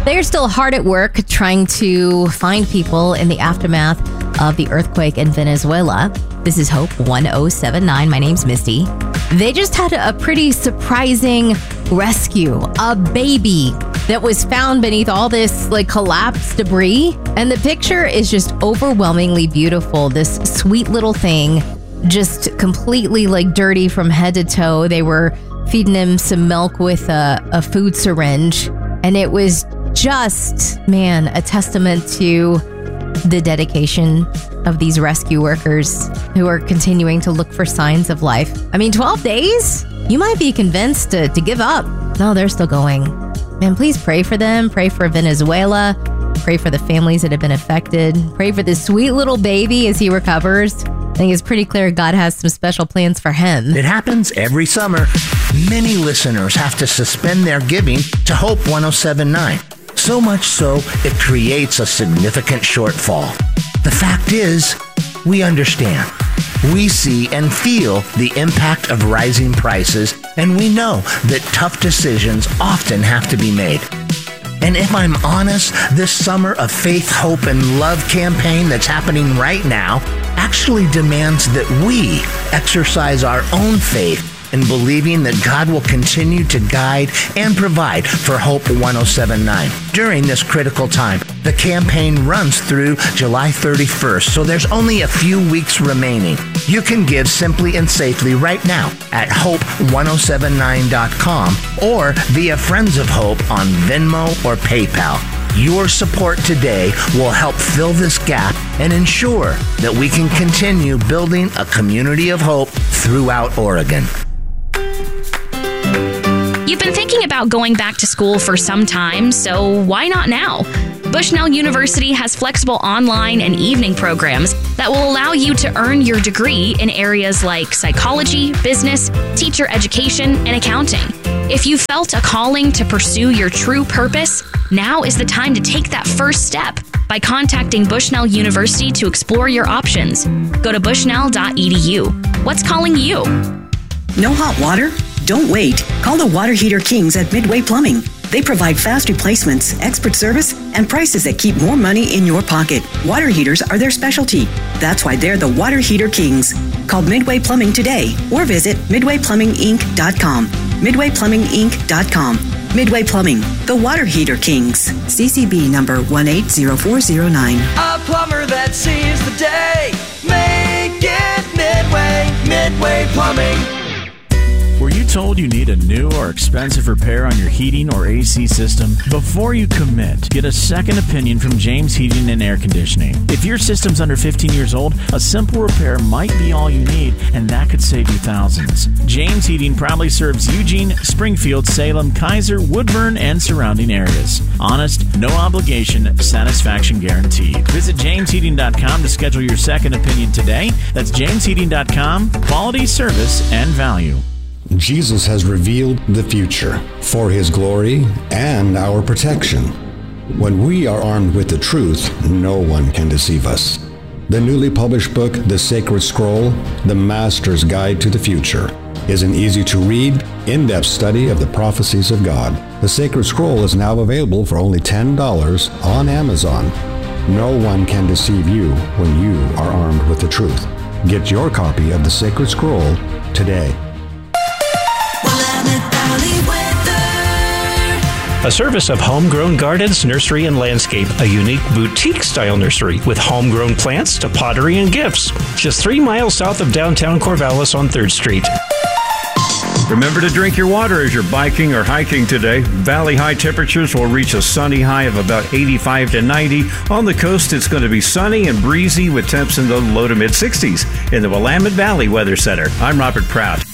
They're still hard at work trying to find people in the aftermath of the earthquake in Venezuela. This is Hope 1079. My name's Misty. They just had a pretty surprising rescue. A baby that was found beneath all this collapsed debris. And the picture is just overwhelmingly beautiful. This sweet little thing, just completely dirty from head to toe. They were feeding him some milk with a food syringe. And it was just, a testament to the dedication of these rescue workers who are continuing to look for signs of life. 12 days? You might be convinced to give up. No, they're still going. Man, please pray for them. Pray for Venezuela. Pray for the families that have been affected. Pray for this sweet little baby as he recovers. I think it's pretty clear God has some special plans for him. It happens every summer. Many listeners have to suspend their giving to Hope 1079. So much so, it creates a significant shortfall. The fact is, we understand. We see and feel the impact of rising prices, and we know that tough decisions often have to be made. And if I'm honest, this summer of faith, hope, and love campaign that's happening right now actually demands that we exercise our own faith in believing that God will continue to guide and provide for Hope 1079 during this critical time. The campaign runs through July 31st, so there's only a few weeks remaining. You can give simply and safely right now at hope1079.com or via Friends of Hope on Venmo or PayPal. Your support today will help fill this gap and ensure that we can continue building a community of hope throughout Oregon. You've been thinking about going back to school for some time, so why not now? Bushnell University has flexible online and evening programs that will allow you to earn your degree in areas like psychology, business, teacher education, and accounting. If you felt a calling to pursue your true purpose, now is the time to take that first step by contacting Bushnell University to explore your options. Go to bushnell.edu. What's calling you? No hot water? Don't wait. Call the Water Heater Kings at Midway Plumbing. They provide fast replacements, expert service, and prices that keep more money in your pocket. Water heaters are their specialty. That's why they're the Water Heater Kings. Call Midway Plumbing today or visit midwayplumbinginc.com. midwayplumbinginc.com. Midway Plumbing, the Water Heater Kings. CCB number 180409. A plumber that sees the day. Make it Midway. Midway Plumbing. Were you told you need a new or expensive repair on your heating or AC system? Before you commit, get a second opinion from James Heating and Air Conditioning. If your system's under 15 years old, a simple repair might be all you need, and that could save you thousands. James Heating proudly serves Eugene, Springfield, Salem, Kaiser, Woodburn, and surrounding areas. Honest, no obligation, satisfaction guaranteed. Visit jamesheating.com to schedule your second opinion today. That's jamesheating.com. Quality, service, and value. Jesus has revealed the future for His glory and our protection. When we are armed with the truth, no one can deceive us. The newly published book, The Sacred Scroll, The Master's Guide to the Future, is an easy-to-read, in-depth study of the prophecies of God. The Sacred Scroll is now available for only $10 on Amazon. No one can deceive you when you are armed with the truth. Get your copy of The Sacred Scroll today. A service of Homegrown Gardens, Nursery and Landscape, a unique boutique-style nursery with homegrown plants to pottery and gifts. Just 3 miles south of downtown Corvallis on 3rd Street. Remember to drink your water as you're biking or hiking today. Valley high temperatures will reach a sunny high of about 85 to 90. On the coast, it's going to be sunny and breezy with temps in the low to mid-60s. In the Willamette Valley Weather Center, I'm Robert Proud.